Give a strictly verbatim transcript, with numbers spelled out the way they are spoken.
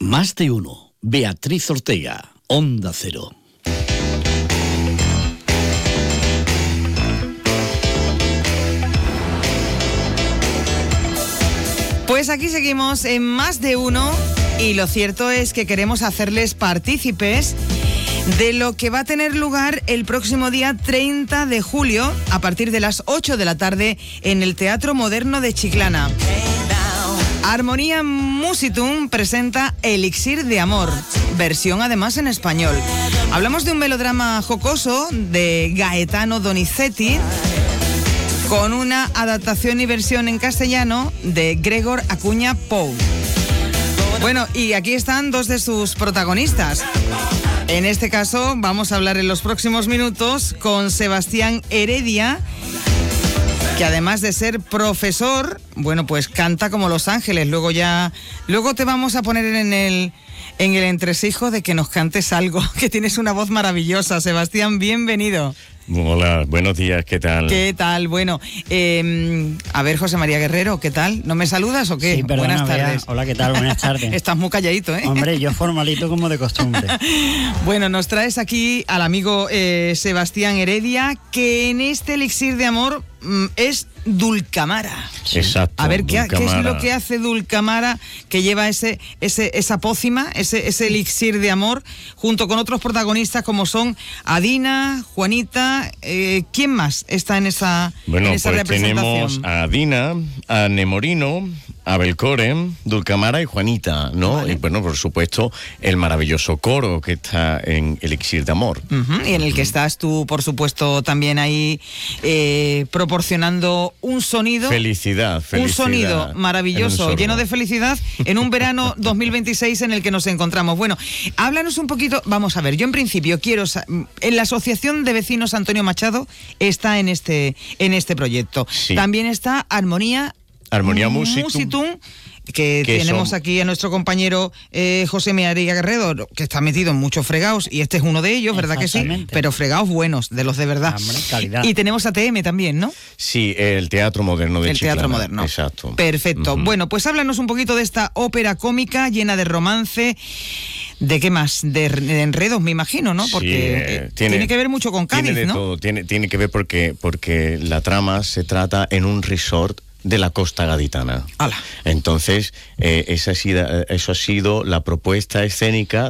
Más de uno. Beatriz Ortega, Onda Cero. Pues aquí seguimos en Más de Uno y lo cierto es que queremos hacerles partícipes de lo que va a tener lugar el próximo día treinta de julio a partir de las ocho de la tarde en el Teatro Moderno de Chiclana. Armonía Musitum presenta Elixir de Amor, versión además en español. Hablamos de un melodrama jocoso de Gaetano Donizetti, con una adaptación y versión en castellano de Gregor Acuña Pou. Bueno, y aquí están dos de sus protagonistas. En este caso vamos a hablar en los próximos minutos con Sebastián Heredia, que además de ser profesor, bueno, pues canta como Los Ángeles. Luego ya, luego te vamos a poner en el, en el entresijo de que nos cantes algo, que tienes una voz maravillosa. Sebastián, bienvenido. Hola, buenos días, ¿qué tal? ¿Qué tal? Bueno, eh, a ver, José María Guerrero, ¿qué tal? ¿No me saludas o qué? Sí, perdona, Buenas tardes. Bea. Hola, ¿qué tal? Buenas tardes. Estás muy calladito, ¿eh? Hombre, yo formalito como de costumbre. Bueno, nos traes aquí al amigo eh, Sebastián Heredia, que en este Elixir de Amor mm, es Dulcamara. Sí. Exacto. A ver, ¿qué, ¿qué es lo que Dulcamara. hace Dulcamara, que lleva ese, ese, esa pócima, ese, ese Elixir de Amor, junto con otros protagonistas como son Adina, Juanita, eh, ¿quién más está en esa, Bueno, en esa pues representación? tenemos a Dina, a Nemorino, a Belcore, Dulcamara y Juanita, ¿no? Vale. Y bueno, por supuesto, el maravilloso coro que está en Elixir de Amor. Uh-huh, y en el que estás tú, por supuesto, también ahí eh, proporcionando un sonido. Felicidad, felicidad. Un sonido en un maravilloso, sorbo. lleno de felicidad, en un verano dos mil veintiséis en el que nos encontramos. Bueno, háblanos un poquito, vamos a ver, yo en principio quiero, sa- en la Asociación de Vecinos Antonio Machado está en este, en este proyecto. Sí. También está Armonía Armonía Musitum. Musitum, que, Que tenemos son- aquí a nuestro compañero eh, José María Guerrero, que está metido en muchos fregados, y este es uno de ellos, ¿verdad que sí? Exactamente. Pero fregados buenos, de los de verdad. Hombre, calidad. Y tenemos a T M también, ¿no? Sí, el Teatro Moderno de El Chiclana. Teatro Moderno. Exacto. Perfecto. Ujú. Bueno, pues háblanos un poquito de esta ópera cómica llena de romance. ¿De qué más? De, de enredos, me imagino, ¿no? Sí, Porque eh, eh, tiene, que ver mucho con Cádiz, tiene de ¿no? todo, tiene, tiene que ver porque, porque la trama se trata en un resort de la costa gaditana. Ala. Entonces, eh, esa ha sido, eso ha sido la propuesta escénica